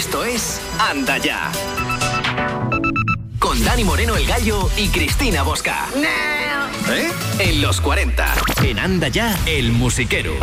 Esto es Anda Ya. Con Dani Moreno el Gallo y Cristina Bosca. En los 40. En Anda Ya, el musiquero.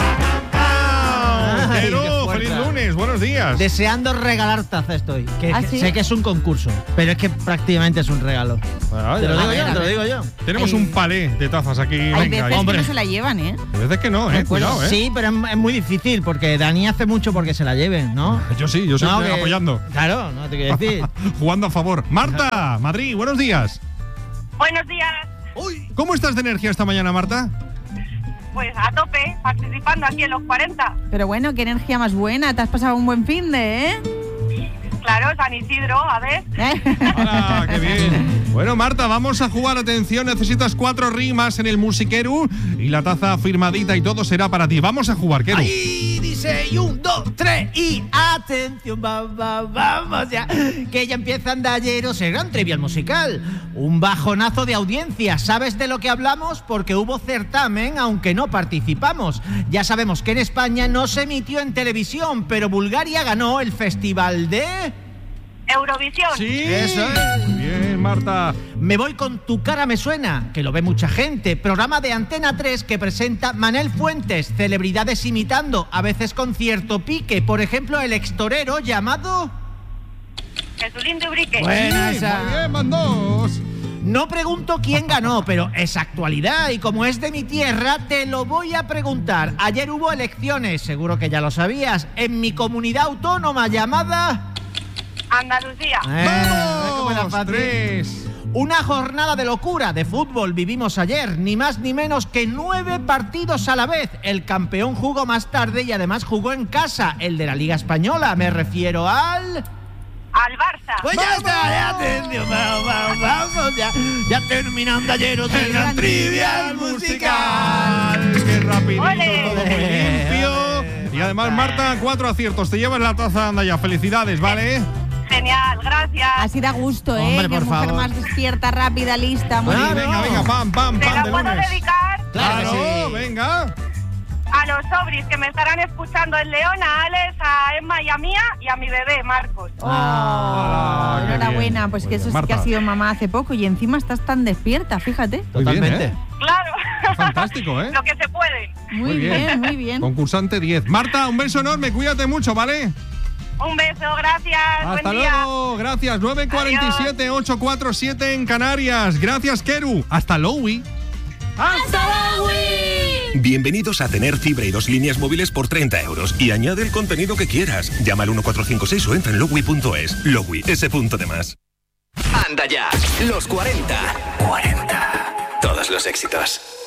Pero, feliz lunes, buenos días. Deseando regalar taza estoy. ¿Sí? Sé que es un concurso, pero es que prácticamente es un regalo. Te lo digo yo. Tenemos un palé de tazas aquí. Hay Venga, veces hombre. que no se la llevan, ¿eh? Hay veces que no, cuidado, Sí, pero es muy difícil porque Dani hace mucho porque se la lleven, ¿no? Yo sí, yo siempre apoyando. Claro, no te quiero decir. Jugando a favor. Marta, Madrid, buenos días. Buenos días. Uy, ¿cómo estás de energía esta mañana, Marta? Pues a tope, participando aquí en los 40. Pero bueno, qué energía más buena. Te has pasado un buen finde, ¿eh? Claro, San Isidro, a ver. ¡Hola, qué bien! Bueno, Marta, vamos a jugar. Atención, necesitas 4 rimas en el musiquero y la taza firmadita y todo será para ti. Vamos a jugar, Keru. Ahí dice, y 1, 2, 3 y atención, vamos ya, que ya empieza Andalleros, el gran trivial musical. Un bajonazo de audiencia. ¿Sabes de lo que hablamos? Porque hubo certamen, aunque no participamos. Ya sabemos que en España no se emitió en televisión, pero Bulgaria ganó el festival de... Eurovisión. Sí, eso es. Muy bien, Marta. Me voy con Tu cara me suena, que lo ve mucha gente. Programa de Antena 3 que presenta Manel Fuentes. Celebridades imitando, a veces con cierto pique. Por ejemplo, el extorero llamado... Jesulín de Ubrique. Buena Sí, esa. muy bien, van 2. No pregunto quién ganó, pero es actualidad y como es de mi tierra, te lo voy a preguntar. Ayer hubo elecciones, seguro que ya lo sabías, en mi comunidad autónoma llamada... Andalucía. ¿cómo era ¡Vamos! fácil? 3. Una jornada de locura de fútbol vivimos ayer, ni más ni menos que 9 partidos a la vez. El campeón jugó más tarde y además jugó en casa, el de la Liga Española. Me refiero al... Al Barça. Pues ya está, ya atención, vamos, ya terminando ayer el gran trivial musical. ¡Qué rapidito! ¡Ole! Todo muy limpio. Y además, Marta, 4 aciertos. Te llevas la taza, anda ya. Felicidades, ¿vale? Genial, gracias. Así da gusto, ¿eh? Hombre, Qué por mujer favor. más despierta, rápida, lista. Muy Venga, bien. venga, pam, ¿Te la de puedo lunes. dedicar Claro que Claro, sí. venga. a los sobris que me estarán escuchando en León, a Alex, a Emma y a Mía y a mi bebé, Marcos? Ah, qué Enhorabuena, bien. pues Muy que bien, eso sí Marta. que ha sido mamá hace poco y encima estás tan despierta, fíjate. Muy bien, Totalmente. ¿eh? Claro. Fantástico, ¿eh? Lo que se puede. Muy bien, muy bien. Concursante 10. Marta, un beso enorme, cuídate mucho, ¿vale? Un beso, gracias. Hasta Buen día. luego, gracias. 9:47, 8:47 en Canarias. Gracias, Keru. Hasta Lowy. Bienvenidos a tener fibra y 2 líneas móviles por 30 euros. Y añade el contenido que quieras. Llama al 1456 o entra en lowy.es. Lowy, ese punto de más. Anda Ya, los 40. Todos los éxitos.